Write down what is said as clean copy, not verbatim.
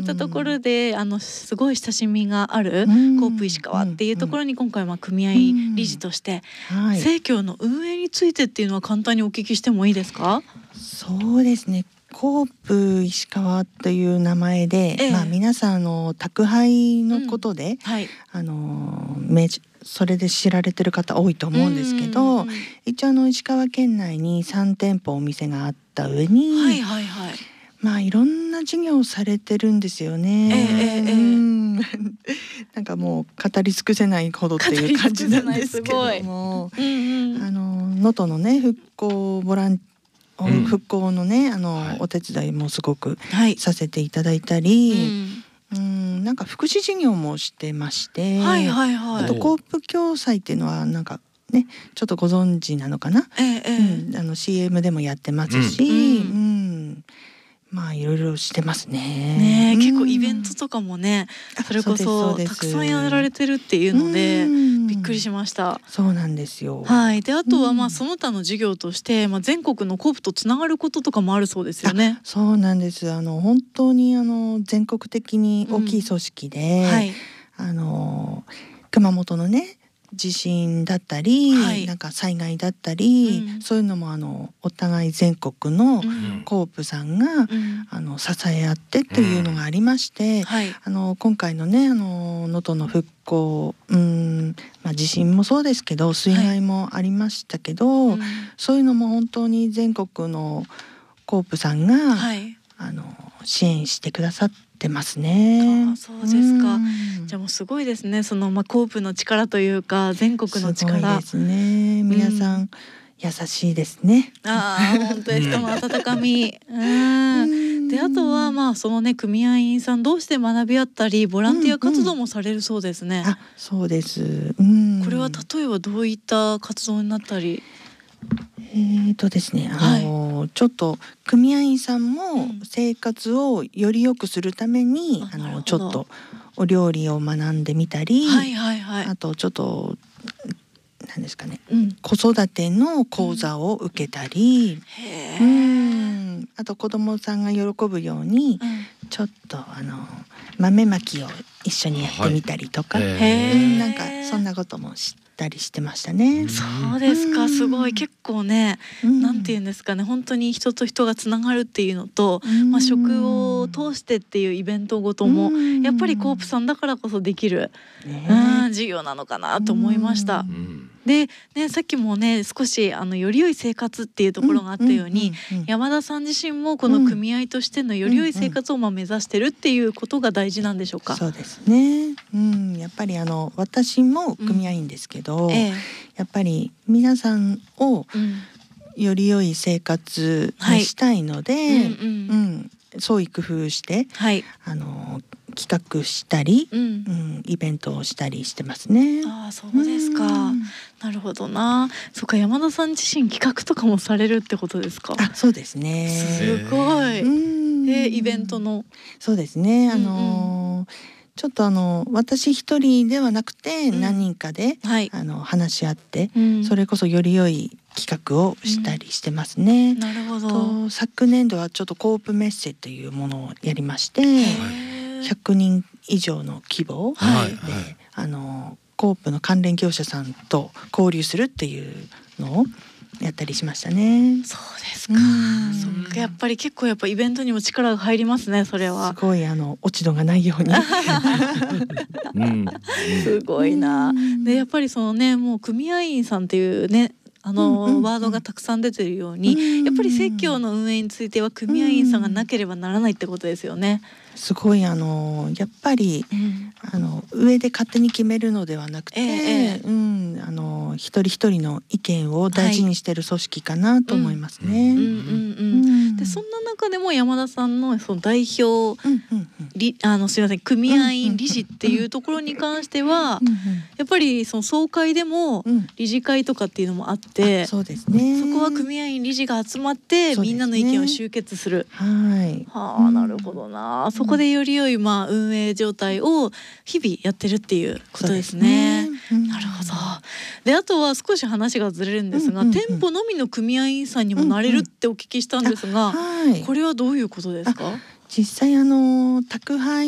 いったところですごい親しみがあるコープ石川っていうところに今回組合理事として生協の運営についてっていうのは簡単にお聞きしてもいいですか？ そうですね、コープ石川という名前で、皆さん宅配のことで、それで知られてる方多いと思うんですけど、一応石川県内に3店舗お店があった上に、いろんな事業をされてるんですよね。なんかもう語り尽くせないほどっていう感じなんですけども、能登のね復興のねお手伝いもすごくさせていただいたり、なんか福祉事業もしてまして、あとコープ共済っていうのはなんかねちょっとご存知なのかな、CM でもやってますし、いろいろしてますね。 結構イベントとかもね、それこそたくさんやられてるっていうのでびっくりしました。 そうなんですよ。 であとはその他の事業として、全国のコープとつながることとかもあるそうですよね。 そうなんです。本当に全国的に大きい組織で、熊本のね地震だったり、なんか災害だったり、そういうのもお互い全国のコープさんが、支え合ってっていうのがありまして、今回のね能登の復興、地震もそうですけど水害もありましたけど、そういうのも本当に全国のコープさんが、支援してくださってますね。 そうですか。じゃあもうすごいですね。そのコープの力というか全国の力。 すごいですね。皆さん、優しいですね。 本当に人の温かみ。であとはそのね組合員さん同士で学び合ったりボランティア活動もされるそうですね。 そうです。 これは例えばどういった活動になったり？ ですね、ちょっと組合員さんも生活をより良くするために、ちょっとお料理を学んでみたり、あとちょっと何ですかね、子育ての講座を受けたり、あと子どもさんが喜ぶように、ちょっと豆まきを一緒にやってみたりとか、なんかそんなこともしたりしてましたね。 そうですか。すごい結構ね、なんていうんですかね、本当に人と人がつながるっていうのと、食を通してっていうイベントごともやっぱりコープさんだからこそできる事業なのかなと思いました。で、さっきもね少しより良い生活っていうところがあったように、山田さん自身もこの組合としてのより良い生活を目指してるっていうことが大事なんでしょうか？ そうですね。やっぱり私も組合員ですけど、やっぱり皆さんをより良い生活にしたいので、創意工夫して、企画したり、イベントをしたりしてますね。 そうですか。なるほどな。そっか、山田さん自身企画とかもされるってことですか？ そうですね。 すごい。イベントの。 そうですね。ちょっと私一人ではなくて何人かで、話し合って、それこそより良い企画をしたりしてますね。 なるほど。 昨年度はちょっとコープメッセというものをやりまして、100人以上の規模で、コープの関連業者さんと交流するっていうのをやったりしましたね。 そうですか。そっか、やっぱり結構イベントにも力が入りますね。それはすごい落ち度がないようにすごいな。でやっぱりそのね、もう組合員さんっていうねワードがたくさん出てるように、やっぱり生協の運営については組合員さんがなければならないってことですよね。 すごいやっぱり、上で勝手に決めるのではなくて、一人一人の意見を大事にしてる組織かなと思いますね。 でそんな中でも山田さんのその代表、すみません、組合員理事っていうところに関しては、やっぱりその総会でも理事会とかっていうのもあって、 そうですね。 そこは組合員理事が集まってみんなの意見を集結する。なるほどな。そこでより良い運営状態を日々やってるっていうことですね。なるほど。であとは少し話がずれるんですが、店舗のみの組合員さんにもなれるってお聞きしたんですが、これはどういうことですか？ 実際宅配